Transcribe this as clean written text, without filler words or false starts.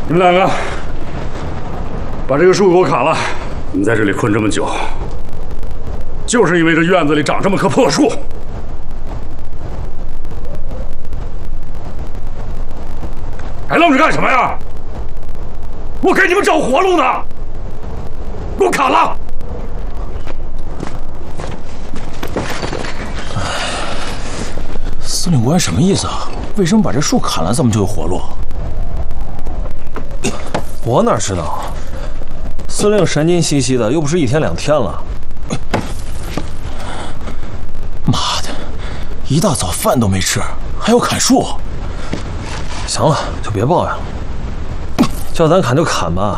你们两个把这个树给我砍了！你们在这里困这么久，就是因为这院子里长这么棵破树。还愣着干什么呀？我给你们找活路呢！给我砍了！ 司令官什么意思啊？为什么把这树砍了，咱们就有活路？ 我哪知道？司令神经兮兮的，又不是1天2天了。 妈的，一大早饭都没吃，还要砍树？ 行了，就别抱怨了，叫咱砍就砍吧。